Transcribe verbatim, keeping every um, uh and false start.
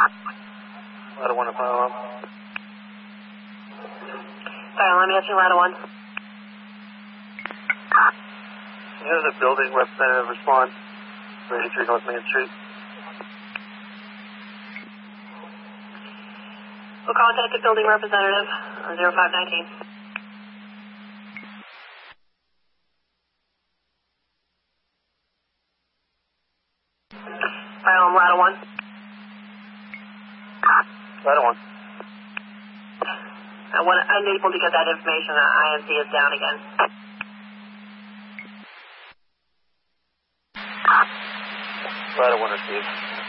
Ladder one to fire alarm. Fire alarm, answering ladder one. You have the building representative respond. eighty-three North Main Street. We'll contact the building representative on zero five nineteen. Fire alarm, ladder one. Ladder one. Uh, when unable to get that information, uh, I N C is down again. Ladder one received.